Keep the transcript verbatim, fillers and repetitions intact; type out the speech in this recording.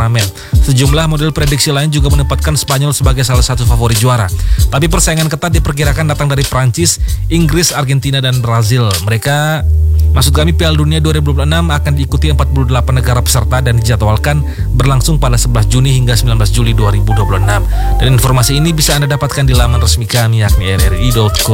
turnamen. Sejumlah model prediksi lain juga menempatkan Spanyol sebagai salah satu favorit juara. Tapi persaingan ketat diperkirakan datang dari Prancis, Inggris, Argentina, dan Brazil. Mereka, maksud kami Piala Dunia dua ribu dua puluh enam akan diikuti empat puluh delapan negara peserta dan dijadwalkan berlangsung pada sebelas Juni hingga sembilan belas Juli dua ribu dua puluh enam. Dan informasi ini bisa Anda dapatkan di laman resmi kami yakni n r i dot co